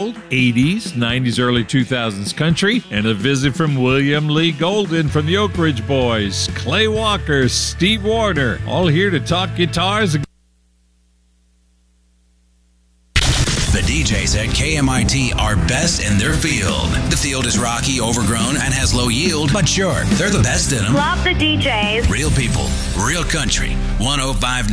Gold, 80s, 90s, early 2000s country, and a visit from William Lee Golden from the Oak Ridge Boys, Clay Walker, Steve Warner, all here to talk guitars. The DJs at KMIT are best in their field. The field is rocky, overgrown, and has low yield, but sure, they're the best in them. Love the DJs. Real people, real country. 105.